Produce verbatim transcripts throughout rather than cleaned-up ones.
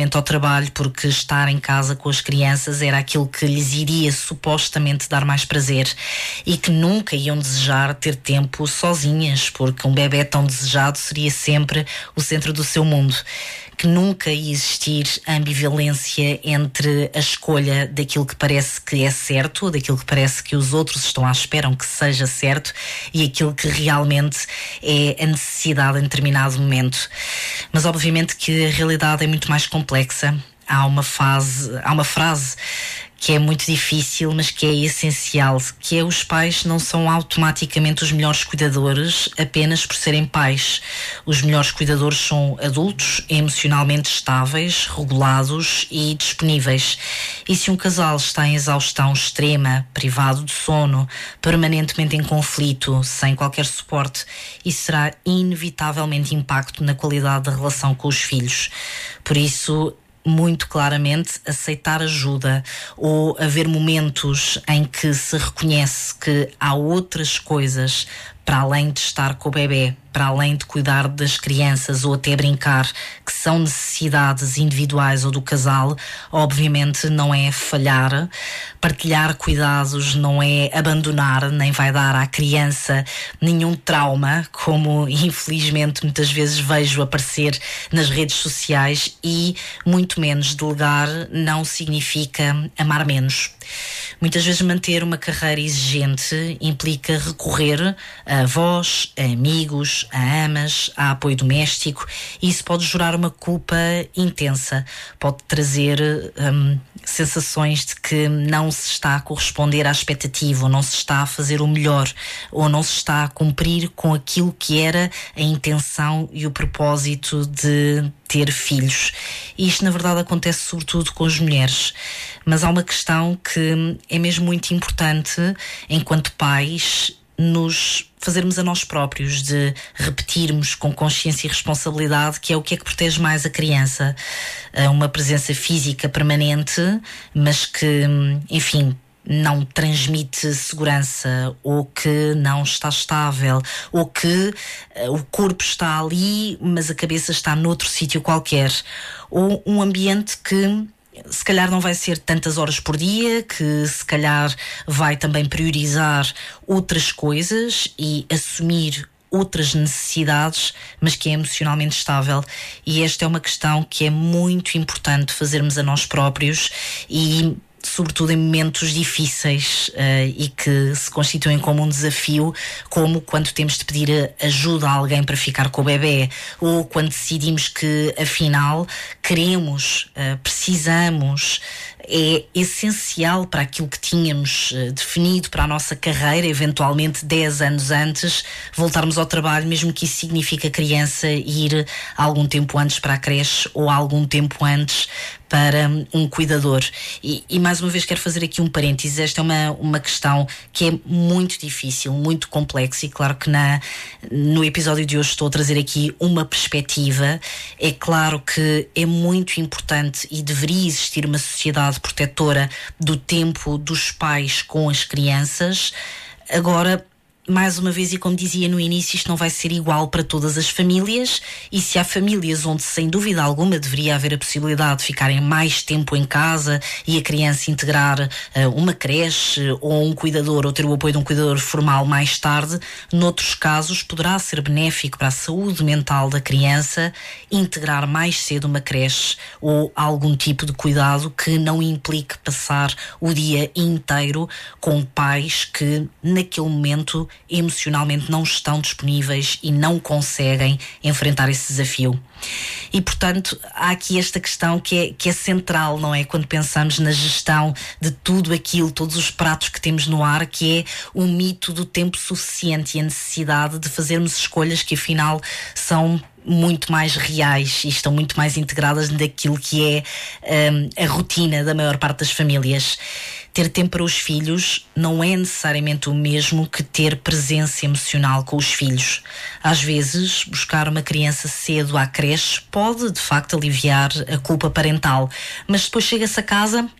novamente ao trabalho, porque estar em casa com as crianças era aquilo que lhes iria supostamente dar mais prazer, e que nunca iam desejar ter tempo sozinhas, porque um bebê tão desejado seria sempre o centro do seu mundo. Que nunca ia existir a ambivalência entre a escolha daquilo que parece que é certo, ou daquilo que parece que os outros estão à espera que seja certo, e aquilo que realmente é a necessidade em determinado momento. Mas obviamente que a realidade é muito mais complexa. Há uma fase, há uma frase que é muito difícil, mas que é essencial, que é: os pais não são automaticamente os melhores cuidadores apenas por serem pais. Os melhores cuidadores são adultos, emocionalmente estáveis, regulados e disponíveis. E se um casal está em exaustão extrema, privado de sono, permanentemente em conflito, sem qualquer suporte, isso será inevitavelmente impacto na qualidade da relação com os filhos. Por isso, muito claramente, aceitar ajuda, ou haver momentos em que se reconhece que há outras coisas para além de estar com o bebê, para além de cuidar das crianças ou até brincar, que são necessidades individuais ou do casal, obviamente não é falhar. Partilhar cuidados não é abandonar, nem vai dar à criança nenhum trauma, como infelizmente muitas vezes vejo aparecer nas redes sociais, e muito menos delegar não significa amar menos. Muitas vezes manter uma carreira exigente implica recorrer a avós, a amigos, a amas, a apoio doméstico, e isso pode gerar uma culpa intensa, pode trazer hum, sensações de que não se está a corresponder à expectativa, ou não se está a fazer o melhor, ou não se está a cumprir com aquilo que era a intenção e o propósito de ter filhos. E isto na verdade acontece sobretudo com as mulheres. Mas há uma questão que é mesmo muito importante enquanto pais, nos fazermos a nós próprios, de repetirmos com consciência e responsabilidade, que é o que é que protege mais a criança. Uma presença física permanente, mas que, enfim, não transmite segurança, ou que não está estável, ou que uh, o corpo está ali, mas a cabeça está noutro sítio qualquer. Ou um ambiente que se calhar não vai ser tantas horas por dia, que se calhar vai também priorizar outras coisas e assumir outras necessidades, mas que é emocionalmente estável. E esta é uma questão que é muito importante fazermos a nós próprios, e sobretudo em momentos difíceis uh, e que se constituem como um desafio, como quando temos de pedir ajuda a alguém para ficar com o bebê, ou quando decidimos que afinal queremos, uh, precisamos, é essencial para aquilo que tínhamos uh, definido para a nossa carreira, eventualmente dez anos antes, voltarmos ao trabalho, mesmo que isso signifique a criança ir algum tempo antes para a creche, ou algum tempo antes para um cuidador. E, e mais uma vez quero fazer aqui um parênteses. Esta é uma, uma questão que é muito difícil, muito complexa, e claro que na, no episódio de hoje estou a trazer aqui uma perspectiva. É claro que é muito importante e deveria existir uma sociedade protetora do tempo dos pais com as crianças. Agora, mais uma vez, e como dizia no início, isto não vai ser igual para todas as famílias, e se há famílias onde sem dúvida alguma deveria haver a possibilidade de ficarem mais tempo em casa e a criança integrar uh, uma creche ou um cuidador, ou ter o apoio de um cuidador formal mais tarde, noutros casos poderá ser benéfico para a saúde mental da criança integrar mais cedo uma creche ou algum tipo de cuidado que não implique passar o dia inteiro com pais que naquele momento emocionalmente não estão disponíveis e não conseguem enfrentar esse desafio. E portanto há aqui esta questão que é, que é central, não é? Quando pensamos na gestão de tudo aquilo, todos os pratos que temos no ar, que é o mito do tempo suficiente e a necessidade de fazermos escolhas que afinal são muito mais reais e estão muito mais integradas daquilo que é um, a rotina da maior parte das famílias. Ter tempo para os filhos não é necessariamente o mesmo que ter presença emocional com os filhos. Às vezes, buscar uma criança cedo à creche pode, de facto, aliviar a culpa parental, mas depois chega-se a casa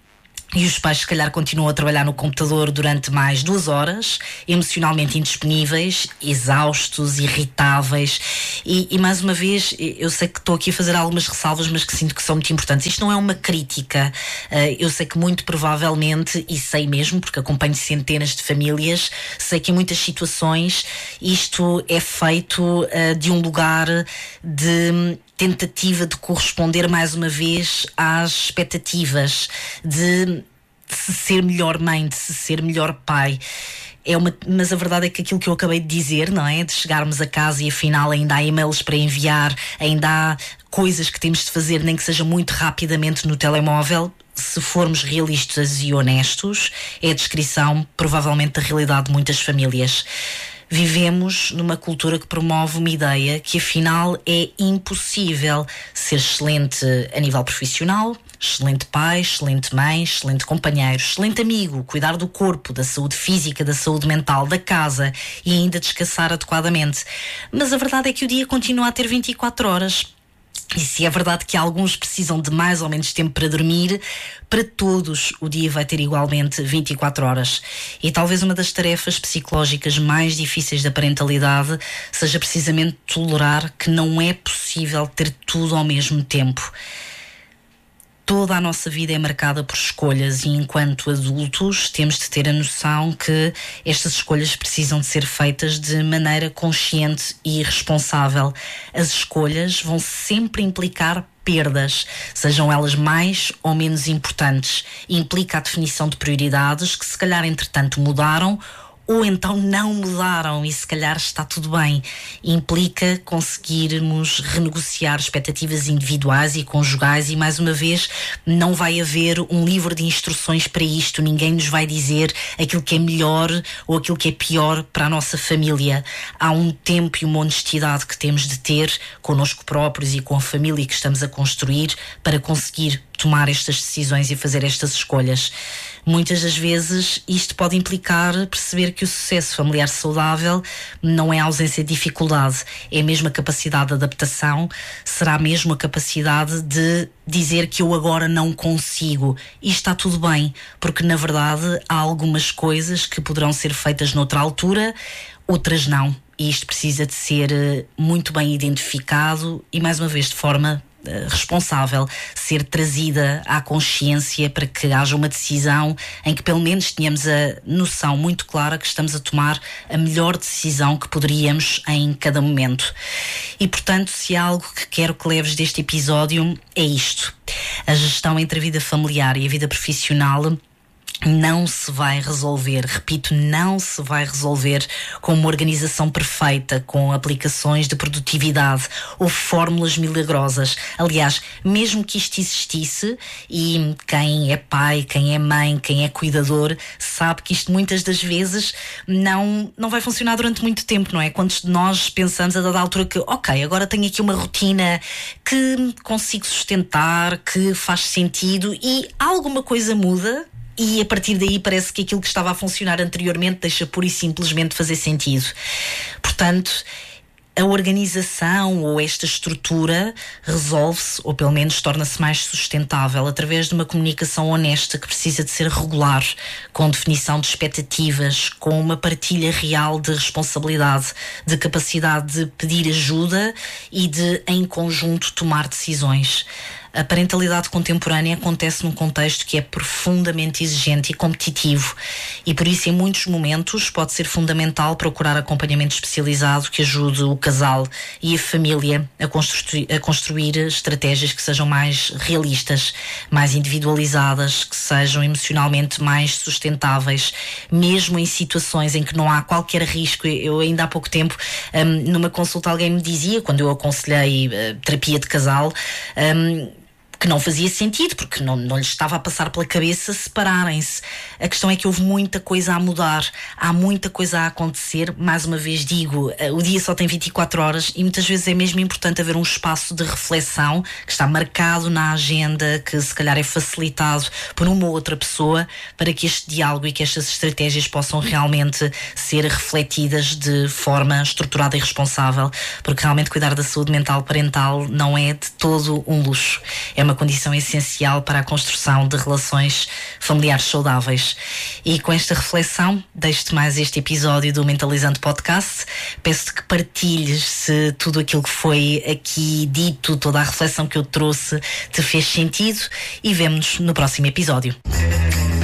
E os pais, se calhar, continuam a trabalhar no computador durante mais duas horas, emocionalmente indisponíveis, exaustos, irritáveis. E, e mais uma vez, eu sei que estou aqui a fazer algumas ressalvas, mas que sinto que são muito importantes. Isto não é uma crítica. Uh, eu sei que muito provavelmente, e sei mesmo, porque acompanho centenas de famílias, sei que em muitas situações isto é feito uh, de um lugar de tentativa de corresponder mais uma vez às expectativas, de se ser melhor mãe, de se ser melhor pai. É uma, mas a verdade é que aquilo que eu acabei de dizer, não é? De chegarmos a casa e afinal ainda há e-mails para enviar, ainda há coisas que temos de fazer, nem que seja muito rapidamente no telemóvel. Se formos realistas e honestos, é a descrição provavelmente da realidade de muitas famílias. Vivemos numa cultura que promove uma ideia que afinal é impossível ser excelente a nível profissional, excelente pai, excelente mãe, excelente companheiro, excelente amigo, cuidar do corpo, da saúde física, da saúde mental, da casa e ainda descansar adequadamente. Mas a verdade é que o dia continua a ter vinte e quatro horas. E se é verdade que alguns precisam de mais ou menos tempo para dormir, para todos o dia vai ter igualmente vinte e quatro horas. E talvez uma das tarefas psicológicas mais difíceis da parentalidade seja precisamente tolerar que não é possível ter tudo ao mesmo tempo. Toda a nossa vida é marcada por escolhas e enquanto adultos temos de ter a noção que estas escolhas precisam de ser feitas de maneira consciente e responsável. As escolhas vão sempre implicar perdas, sejam elas mais ou menos importantes. Implica a definição de prioridades que se calhar entretanto mudaram ou então não mudaram e se calhar está tudo bem. Implica conseguirmos renegociar expectativas individuais e conjugais e, mais uma vez, não vai haver um livro de instruções para isto. Ninguém nos vai dizer aquilo que é melhor ou aquilo que é pior para a nossa família. Há um tempo e uma honestidade que temos de ter connosco próprios e com a família que estamos a construir para conseguir tomar estas decisões e fazer estas escolhas. Muitas das vezes isto pode implicar perceber que o sucesso familiar saudável não é a ausência de dificuldade, é mesmo a capacidade de adaptação, será mesmo a capacidade de dizer que eu agora não consigo e está tudo bem, porque na verdade há algumas coisas que poderão ser feitas noutra altura, outras não, e isto precisa de ser muito bem identificado e mais uma vez de forma responsável, ser trazida à consciência para que haja uma decisão em que pelo menos tenhamos a noção muito clara que estamos a tomar a melhor decisão que poderíamos em cada momento. E portanto, se há algo que quero que leves deste episódio, é isto: a gestão entre a vida familiar e a vida profissional não se vai resolver, repito, não se vai resolver com uma organização perfeita, com aplicações de produtividade ou fórmulas milagrosas. Aliás, mesmo que isto existisse, e quem é pai, quem é mãe, quem é cuidador, sabe que isto muitas das vezes não, não vai funcionar durante muito tempo, não é? Quantos de nós pensamos a dada altura que, ok, agora tenho aqui uma rotina que consigo sustentar, que faz sentido e alguma coisa muda, e a partir daí parece que aquilo que estava a funcionar anteriormente deixa pura e simplesmente fazer sentido. Portanto, a organização ou esta estrutura resolve-se, ou pelo menos torna-se mais sustentável, através de uma comunicação honesta que precisa de ser regular, com definição de expectativas, com uma partilha real de responsabilidade, de capacidade de pedir ajuda e de, em conjunto, tomar decisões. A parentalidade contemporânea acontece num contexto que é profundamente exigente e competitivo e por isso em muitos momentos pode ser fundamental procurar acompanhamento especializado que ajude o casal e a família a construir, a construir estratégias que sejam mais realistas, mais individualizadas, que sejam emocionalmente mais sustentáveis, mesmo em situações em que não há qualquer risco. Eu ainda há pouco tempo, um, numa consulta, alguém me dizia, quando eu aconselhei uh, terapia de casal, um, que não fazia sentido, porque não, não lhes estava a passar pela cabeça separarem-se. A questão é que houve muita coisa a mudar, há muita coisa a acontecer. Mais uma vez digo, o dia só tem vinte e quatro horas e muitas vezes é mesmo importante haver um espaço de reflexão que está marcado na agenda, que se calhar é facilitado por uma ou outra pessoa, para que este diálogo e que estas estratégias possam realmente ser refletidas de forma estruturada e responsável, porque realmente cuidar da saúde mental parental não é de todo um luxo. É uma uma condição essencial para a construção de relações familiares saudáveis. E com esta reflexão, deixo-te mais este episódio do Mentalizando Podcast. Peço-te que partilhes se tudo aquilo que foi aqui dito, toda a reflexão que eu trouxe, te fez sentido, e vemo-nos no próximo episódio.